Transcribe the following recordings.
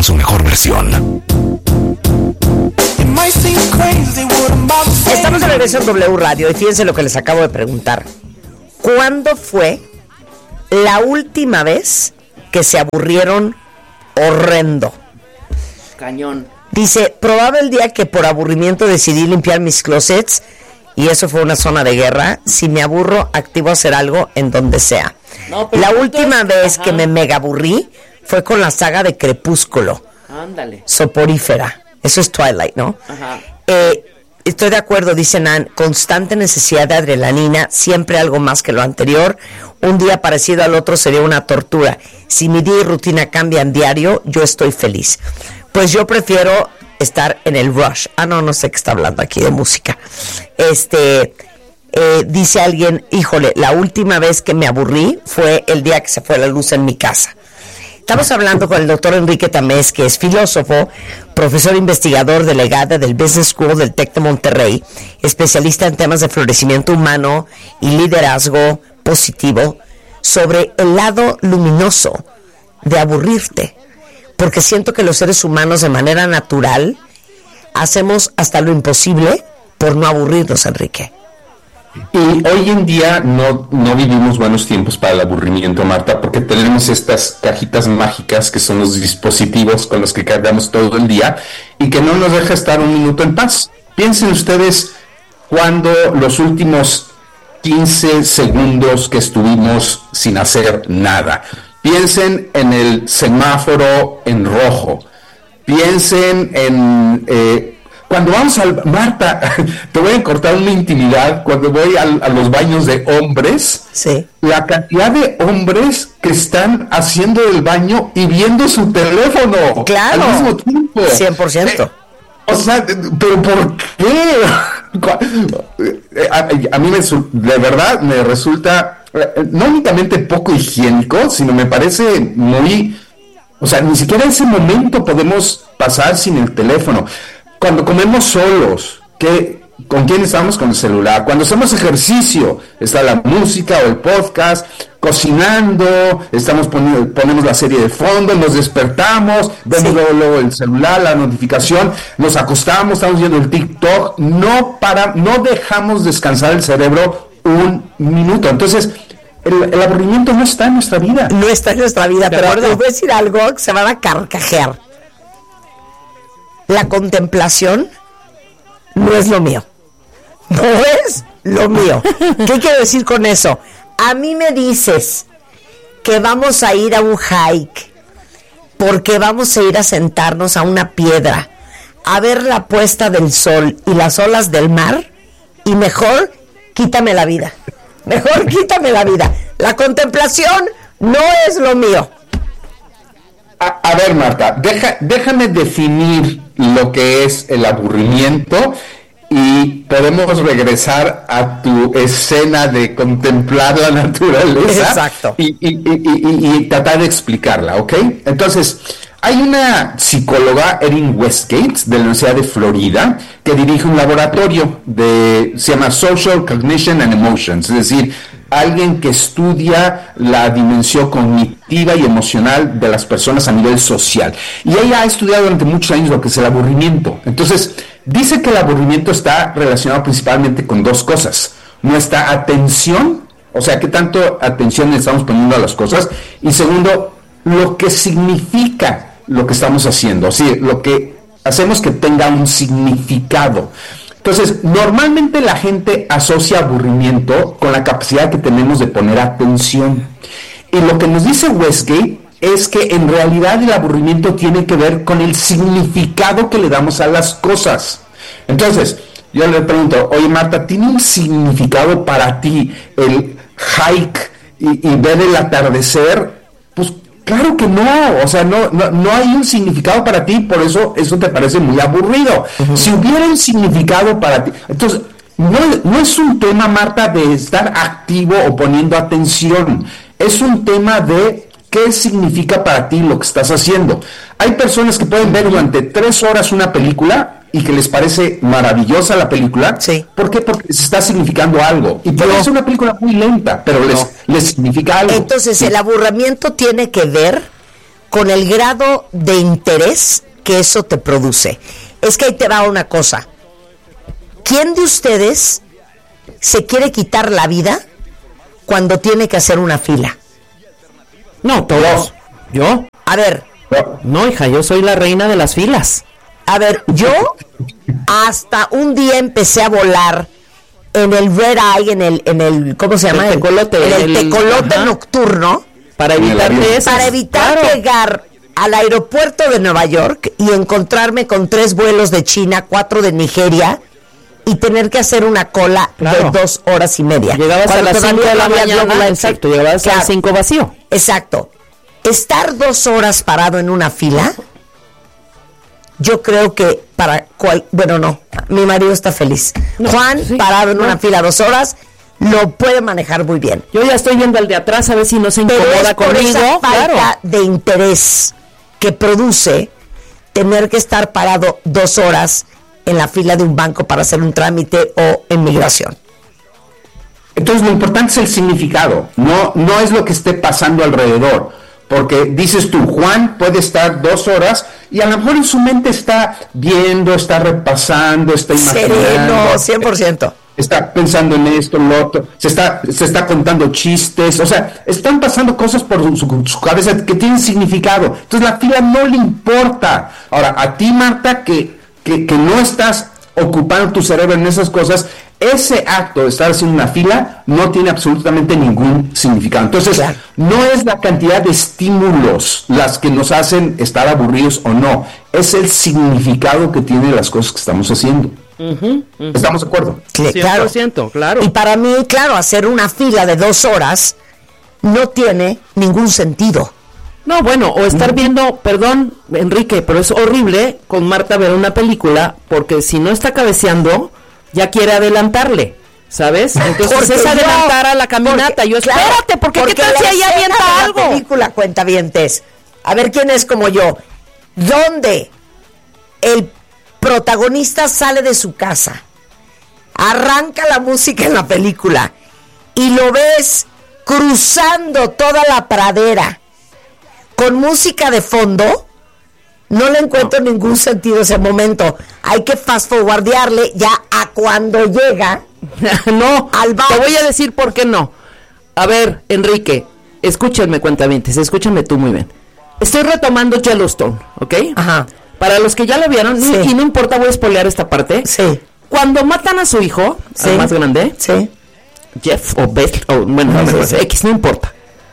su mejor versión. Estamos de regreso en W Radio y fíjense lo que les acabo de preguntar. ¿Cuándo fue la última vez que se aburrieron horrendo? Cañón. Dice, probaba el día que por aburrimiento decidí limpiar mis closets y eso fue una zona de guerra. Si me aburro, activo a hacer algo en donde sea. No, pero la última vez que me mega aburrí fue con la saga de Crepúsculo. Ándale. Soporífera. Eso es Twilight, ¿no? Ajá. Estoy de acuerdo, dice Nan. Constante necesidad de adrenalina, siempre algo más que lo anterior. Un día parecido al otro sería una tortura. Si mi día y rutina cambian diario, yo estoy feliz. Pues yo prefiero estar en el rush. No sé qué está hablando aquí de música. Dice alguien, híjole, la última vez que me aburrí fue el día que se fue la luz en mi casa. Estamos hablando con el doctor Enrique Tamés, que es filósofo, profesor investigador delegado del Business School del TEC de Monterrey, especialista en temas de florecimiento humano y liderazgo positivo, sobre el lado luminoso de aburrirte. Porque siento que los seres humanos de manera natural hacemos hasta lo imposible por no aburrirnos, Enrique. Y hoy en día no vivimos buenos tiempos para el aburrimiento, Marta, porque tenemos estas cajitas mágicas que son los dispositivos con los que cargamos todo el día y que no nos deja estar un minuto en paz. Piensen ustedes cuando los últimos 15 segundos que estuvimos sin hacer nada. Piensen en el semáforo en rojo. Piensen en... cuando vamos al... Marta, te voy a cortar una intimidad. Cuando voy a los baños de hombres, sí, la cantidad de hombres que están haciendo el baño y viendo su teléfono, claro, al mismo tiempo. 100%. O sea, ¿pero por qué? A mí de verdad me resulta no únicamente poco higiénico, sino me parece muy... O sea, ni siquiera ese momento podemos pasar sin el teléfono. Cuando comemos solos, ¿con quién estamos? Con el celular. Cuando hacemos ejercicio, está la música o el podcast. Cocinando, ponemos la serie de fondo, nos despertamos, vemos luego el celular, la notificación, nos acostamos, estamos viendo el TikTok. No dejamos descansar el cerebro un minuto. Entonces, el aburrimiento no está en nuestra vida. No está en nuestra vida, pero ahora les voy a decir algo que se van a carcajear. La contemplación no es lo mío. No es lo mío. ¿Qué quiero decir con eso? A mí me dices que vamos a ir a un hike porque vamos a ir a sentarnos a una piedra a ver la puesta del sol y las olas del mar, y mejor quítame la vida. Mejor quítame la vida. La contemplación no es lo mío. A ver, Marta, déjame definir lo que es el aburrimiento y podemos regresar a tu escena de contemplar la naturaleza. Exacto. Y tratar de explicarla, ¿ok? Entonces, hay una psicóloga, Erin Westgate, de la Universidad de Florida, que dirige un laboratorio se llama Social Cognition and Emotions, es decir, alguien que estudia la dimensión cognitiva y emocional de las personas a nivel social. Y ella ha estudiado durante muchos años lo que es el aburrimiento. Entonces, dice que el aburrimiento está relacionado principalmente con dos cosas. Nuestra atención, o sea, qué tanto atención le estamos poniendo a las cosas. Y segundo, lo que significa lo que estamos haciendo. O sea, lo que hacemos que tenga un significado. Entonces, normalmente la gente asocia aburrimiento con la capacidad que tenemos de poner atención. Y lo que nos dice Westgate es que en realidad el aburrimiento tiene que ver con el significado que le damos a las cosas. Entonces, yo le pregunto, oye Marta, ¿tiene un significado para ti el hike y ver el atardecer? Pues claro que no, o sea, no hay un significado para ti, por eso te parece muy aburrido. Uh-huh. Si hubiera un significado para ti, entonces no es un tema, Marta, de estar activo o poniendo atención, es un tema de qué significa para ti lo que estás haciendo. Hay personas que pueden ver durante 3 horas una película y que les parece maravillosa la película. Sí. ¿Por qué? Porque se está significando algo. Y puede ser una película muy lenta, pero les significa algo. Entonces, el aburrimiento tiene que ver con el grado de interés que eso te produce. Es que ahí te va una cosa. ¿Quién de ustedes se quiere quitar la vida cuando tiene que hacer una fila? No, todos. ¿Yo? A ver. No, hija, yo soy la reina de las filas. A ver, yo hasta un día empecé a volar en el red eye, en el ¿cómo se llama? El tecolote. En el tecolote ajá. nocturno. Para evitar Para evitar llegar al aeropuerto de Nueva York y encontrarme con 3 vuelos de China, 4 de Nigeria y tener que hacer una cola de 2 horas y media. Llegabas a las 5 de la mañana, exacto, llegabas a las 5 vacío. Exacto. Estar 2 horas parado en una fila, yo creo que bueno, no, mi marido está feliz. No, Juan, sí, parado en una fila 2 horas, lo puede manejar muy bien. Yo ya estoy viendo al de atrás a ver si no se incomoda pero es por conmigo. Esa falta de interés que produce tener que estar parado 2 horas en la fila de un banco para hacer un trámite o en migración. Entonces lo importante es el significado, no es lo que esté pasando alrededor, porque dices tú, Juan puede estar 2 horas y a lo mejor en su mente está viendo, está repasando, está imaginando. Sereno, 100%. Está pensando en esto, lo otro, se está contando chistes, o sea, están pasando cosas por su cabeza que tienen significado. Entonces la fila no le importa. Ahora, a ti, Marta, que no estás ocupando tu cerebro en esas cosas, ese acto de estar haciendo una fila no tiene absolutamente ningún significado. Entonces, claro, no es la cantidad de estímulos las que nos hacen estar aburridos o no, es el significado que tienen las cosas que estamos haciendo. ¿Estamos de acuerdo? 100%, claro. Y para mí, claro, hacer una fila de 2 horas no tiene ningún sentido. No, bueno, o estar viendo, perdón, Enrique, pero es horrible con Marta ver una película, porque si no está cabeceando, ya quiere adelantarle, ¿sabes? Entonces es adelantar a la caminata. Yo, espérate, porque ¿qué tal si ahí avienta algo? La película, cuentavientes, a ver quién es como yo, donde el protagonista sale de su casa, arranca la música en la película y lo ves cruzando toda la pradera con música de fondo, no le encuentro ningún sentido ese momento. Hay que fast forwardearle ya a cuando llega no, al bar. Te voy a decir por qué no. A ver, Enrique, escúchenme, cuentavientes, escúchenme tú muy bien. Estoy retomando Yellowstone, ¿ok? Ajá. Para los que ya lo vieron, sí, y no importa, voy a spoilear esta parte. Sí. Cuando matan a su hijo, sí, al más grande, sí, Jeff o Beth, o bueno, sí. X, no importa.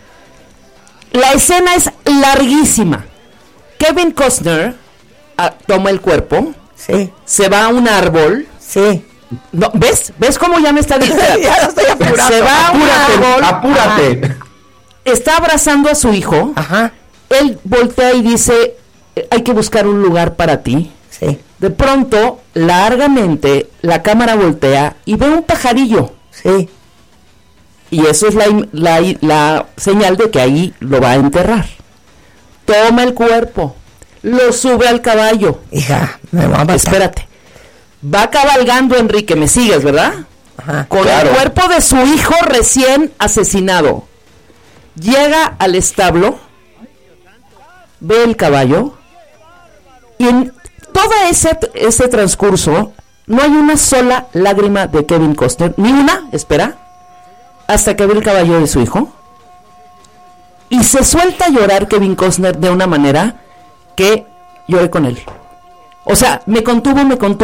La escena es larguísima. Kevin Costner toma el cuerpo, sí, se va a un árbol. Sí. No, ¿ves? ¿Ves cómo ya me está diciendo? Ya lo estoy apurando. Se va a un árbol. Apúrate. Ajá. Está abrazando a su hijo. Ajá. Él voltea y dice, hay que buscar un lugar para ti. Sí. De pronto, largamente, la cámara voltea y ve un pajarillo. Sí. Y eso es la señal de que ahí lo va a enterrar. Toma el cuerpo, lo sube al caballo. Hija, me va a matar. Espérate. Va cabalgando, Enrique, me sigues, ¿verdad? Ajá. Con el cuerpo de su hijo recién asesinado. Llega al establo, ve el caballo, y en todo ese transcurso no hay una sola lágrima de Kevin Costner, ni una, espera, hasta que ve el caballo de su hijo. Y se suelta a llorar Kevin Costner de una manera que lloré con él. O sea, me contuvo.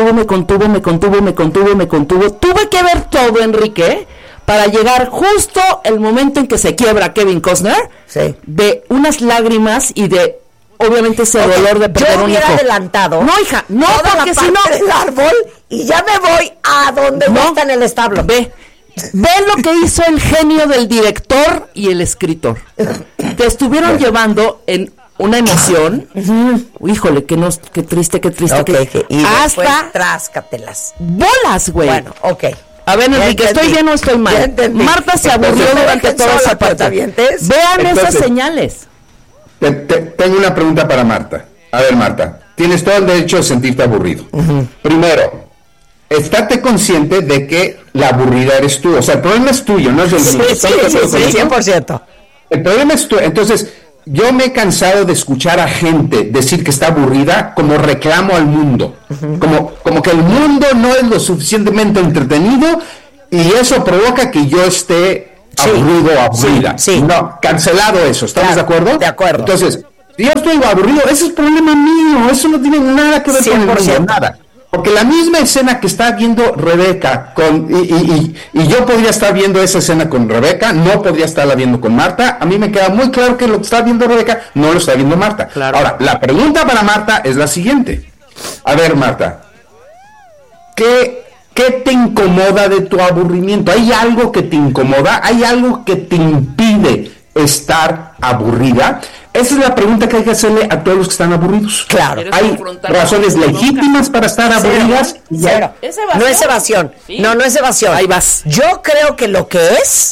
Tuve que ver todo, Enrique, para llegar justo el momento en que se quiebra Kevin Costner, sí, de unas lágrimas y de, obviamente, ese dolor de perder un hijo. Yo hubiera adelantado. No, hija, no, porque si no, del árbol y ya me voy a donde está en el establo. Ve lo que hizo el genio del director y el escritor. Te estuvieron llevando en una emoción. Híjole, qué triste. Okay, y hasta tráscatelas. Bolas, güey. Bueno, ok. A ver, Enrique, ¿estoy bien o estoy mal? Marta se aburrió durante toda esa parte. Vean esas señales. Tengo una pregunta para Marta. A ver, Marta, tienes todo el derecho de sentirte aburrido. Primero, estate consciente de que la aburrida eres tú. O sea, el problema es tuyo, no es del niño. Sí, 100%. El problema es tú. Entonces, yo me he cansado de escuchar a gente decir que está aburrida como reclamo al mundo. Como que el mundo no es lo suficientemente entretenido y eso provoca que yo esté aburrido o aburrida. Sí. No, cancelado eso, ¿estamos de acuerdo? De acuerdo. Entonces, si yo estoy aburrido, ese es problema mío, eso no tiene nada que ver con el mundo, nada. Porque la misma escena que está viendo Rebeca y yo podría estar viendo esa escena con Rebeca, no podría estarla viendo con Marta. A mí me queda muy claro que lo que está viendo Rebeca no lo está viendo Marta. Claro. Ahora, la pregunta para Marta es la siguiente. A ver, Marta, ¿qué te incomoda de tu aburrimiento? ¿Hay algo que te incomoda? ¿Hay algo que te impide estar aburrida? Esa es la pregunta que hay que hacerle a todos los que están aburridos. Claro. Hay razones legítimas para estar aburridas. Cero. No es evasión. Sí. No es evasión. Ahí vas. Yo creo que lo que es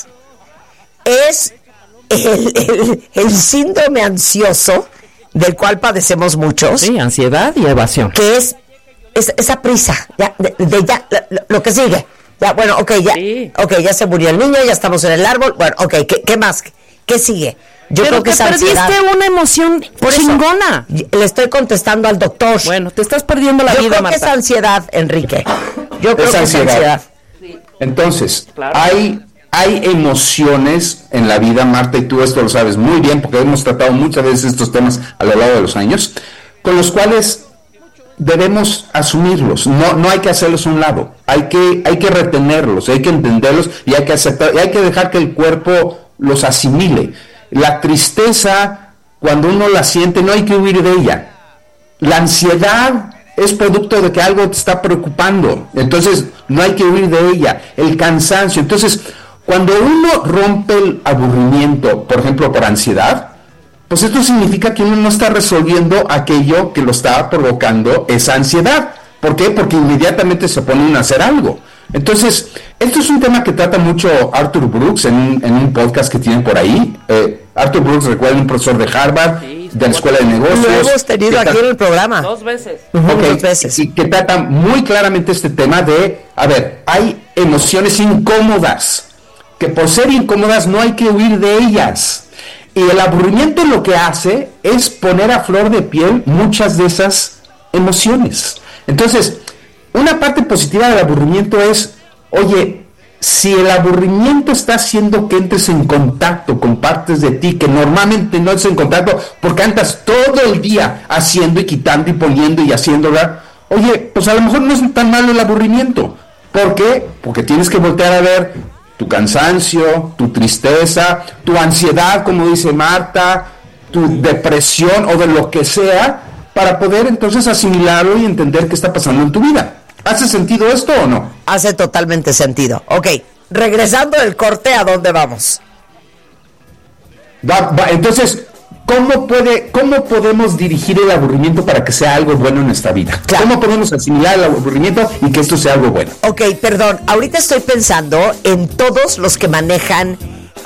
el síndrome ansioso del cual padecemos muchos. Sí, ansiedad y evasión. Que es esa prisa. Ya, lo que sigue. Ya, bueno, ok, ya. Sí. Ok, ya se murió el niño, ya estamos en el árbol. Bueno, ok, ¿qué más? ¿Qué sigue? Yo Pero creo que te esa perdiste ansiedad, una emoción por eso, chingona. le estoy contestando al doctor. Bueno, te estás perdiendo la Yo vida, creo que Marta. es ansiedad, Enrique. Yo creo que es ansiedad. Entonces, Claro. hay emociones en la vida, Marta, y tú esto lo sabes muy bien, porque hemos tratado muchas veces estos temas a lo largo de los años, con los cuales debemos asumirlos, no hay que hacerlos a un lado, hay que retenerlos, hay que entenderlos y hay que aceptar, y hay que dejar que el cuerpo los asimile. La tristeza, cuando uno la siente, no hay que huir de ella. La ansiedad es producto de que algo te está preocupando, entonces no hay que huir de ella. El cansancio, entonces cuando uno rompe el aburrimiento, por ejemplo por ansiedad, pues esto significa que uno no está resolviendo aquello que lo está provocando esa ansiedad. ¿Por qué? Porque inmediatamente se pone a hacer algo. Entonces, esto es un tema que trata mucho Arthur Brooks en un podcast que tienen por ahí. Arthur Brooks, recuerden, un profesor de Harvard, de la Escuela de Negocios. Lo hemos tenido aquí en el programa. 2 veces. Okay, 2 veces. y que trata muy claramente este tema de, a ver, hay emociones incómodas, que por ser incómodas no hay que huir de ellas. Y el aburrimiento lo que hace es poner a flor de piel muchas de esas emociones. Entonces, una parte positiva del aburrimiento es, oye, si el aburrimiento está haciendo que entres en contacto con partes de ti que normalmente no estás en contacto porque andas todo el día haciendo y quitando y poniendo y haciéndola, oye, pues a lo mejor no es tan malo el aburrimiento. ¿Por qué? Porque tienes que voltear a ver tu cansancio, tu tristeza, tu ansiedad, como dice Marta, tu depresión o de lo que sea, para poder entonces asimilarlo y entender qué está pasando en tu vida. ¿Hace sentido esto o no? Hace totalmente sentido. Ok, regresando del corte, ¿a dónde vamos? Entonces, ¿cómo podemos dirigir el aburrimiento para que sea algo bueno en nuestra vida? Claro. ¿Cómo podemos asimilar el aburrimiento y que esto sea algo bueno? Ok, perdón, ahorita estoy pensando en todos los que manejan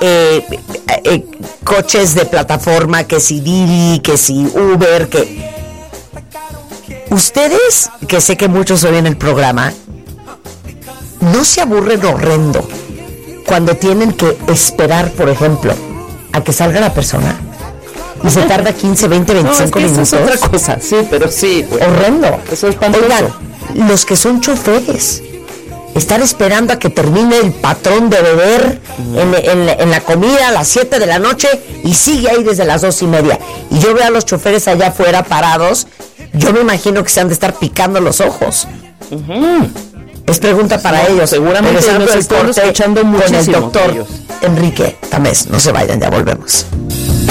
coches de plataforma, que si Didi, que si Uber, que... Ustedes, que sé que muchos oyen el programa, ¿no se aburren horrendo cuando tienen que esperar, por ejemplo, a que salga la persona? Y se tarda 15, 20, 25 minutos. Eso es otra cosa, sí, pero sí. Güey. Horrendo. Eso es espantoso. Oigan, los que son choferes, estar esperando a que termine el patrón de beber en la comida a las 7 de la noche y sigue ahí desde las 2:30. Y yo veo a los choferes allá afuera parados, yo me imagino que se han de estar picando los ojos. Es pregunta para ellos. Seguramente Regresando nos del están corte escuchando con el muchísimo doctor ellos. Enrique Tamés. No se vayan, ya volvemos.